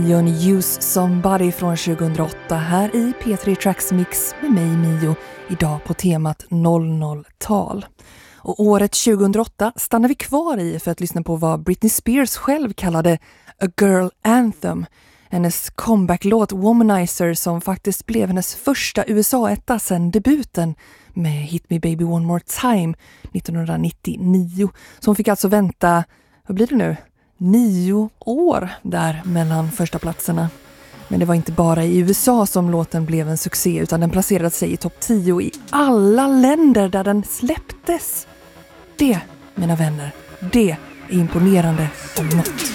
Use Somebody från 2008 här i P3 Tracks Mix med mig Mio, idag på temat 00-tal. Och året 2008 stannar vi kvar i för att lyssna på vad Britney Spears själv kallade A Girl Anthem. Hennes comeback-låt Womanizer som faktiskt blev hennes första USA-etta sedan debuten med Hit Me Baby One More Time 1999. Så hon fick alltså vänta, vad blir det nu? 9 år där mellan första platserna. Men det var inte bara i USA som låten blev en succé utan den placerade sig i topp 10 i alla länder där den släpptes. Det, mina vänner, det är imponerande om något.